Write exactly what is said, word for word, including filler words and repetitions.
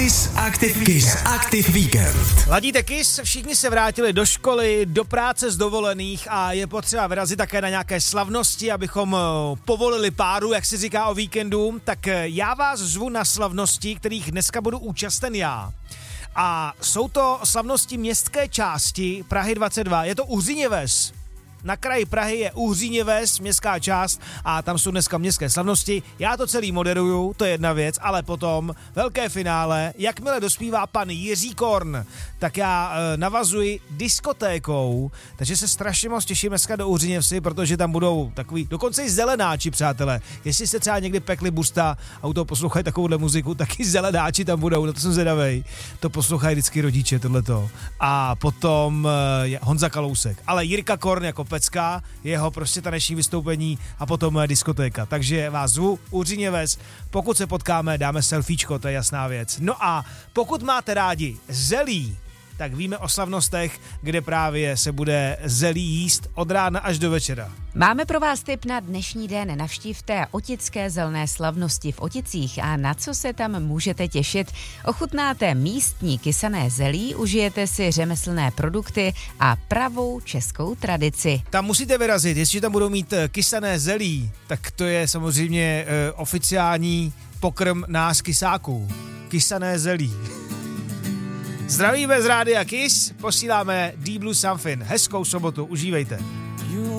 Kiss Active, Kiss Active Weekend. Ladíte Kiss, všichni se vrátili do školy, do práce z dovolených a je potřeba vyrazit také na nějaké slavnosti, abychom povolili páru, jak se říká o víkendu. Tak já vás zvu na slavnosti, kterých dneska budu účasten já. A jsou to slavnosti městské části Prahy dvacet dva. Je to Uhříněves. Na kraji Prahy je Uhříněves, městská část, a tam jsou dneska městské slavnosti. Já to celý moderuju, to je jedna věc, ale potom velké finále, jakmile dospívá pan Jiří Korn, tak já e, navazuji diskotékou, takže se strašně moc těším dneska do Uhříněvsi, protože tam budou takový, dokonce i zelenáči, přátelé. Jestli jste třeba někdy pekli busta a u toho poslouchají takovouhle muziku, tak i zelenáči tam budou, na to jsem zvědavej. To poslouchají vždycky rodiče, tohleto. A potom e, Honza Kalousek, ale Jirka Korn jako pecka, jeho prostě taneční vystoupení a potom diskotéka. Takže vás zvu, Uhříněves, pokud se potkáme, dáme selfiečko, to je jasná věc. No a pokud máte rádi zelí, tak víme o slavnostech, kde právě se bude zelí jíst od rána až do večera. Máme pro vás tip na dnešní den. Navštívte Otické zelné slavnosti v Oticích a na co se tam můžete těšit. Ochutnáte místní kysané zelí, užijete si řemeslné produkty a pravou českou tradici. Tam musíte vyrazit, jestliže tam budou mít kysané zelí, tak to je samozřejmě e, oficiální pokrm nás kysáků. Kysané zelí. Zdravíme z rádia Kiss, posíláme Deep Blue Something. Hezkou sobotu, užívejte.